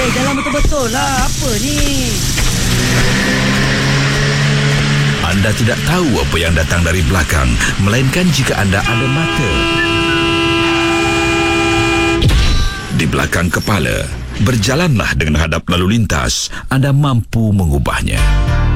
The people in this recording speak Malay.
Jalan betul-betul lah. Apa ni? Anda tidak tahu apa yang datang dari belakang, melainkan jika anda ada mata di belakang kepala. Berjalanlah dengan hadap lalu lintas. Anda mampu mengubahnya.